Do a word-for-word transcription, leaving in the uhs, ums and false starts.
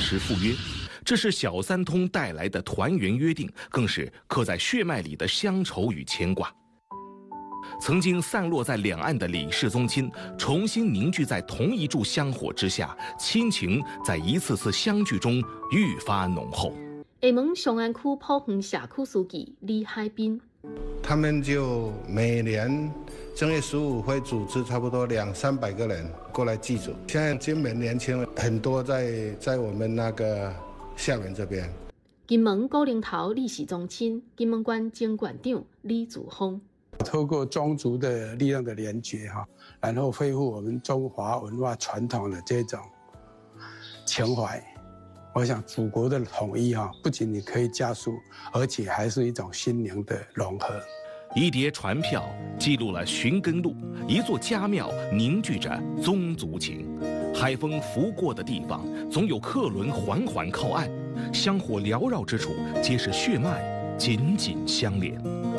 时赴约。这是小三通带来的团圆约定，更是刻在血脉里的乡愁与牵挂。曾经散落在两岸的李氏宗亲，重新凝聚在同一炷香火之下，亲情在一次次相聚中愈发浓厚。 厦门松安区普园社区书记李海滨， 他们就每年正月十五会组织差不多两三百个人过来祭祖。现在金门年轻人很多在在我们那个厦门这边。 金门古林头李氏宗亲，金门县前县长李祖峰。 透过宗族的力量的连结哈，然后恢复我们中华文化传统的这种情怀。我想祖国的统一哈，不仅你可以加速，而且还是一种心灵的融合。 一叠船票记录了寻根路，一座家庙凝聚着宗族情。海风拂过的地方，总有客轮缓缓靠岸，香火缭绕之处，皆是血脉紧紧相连。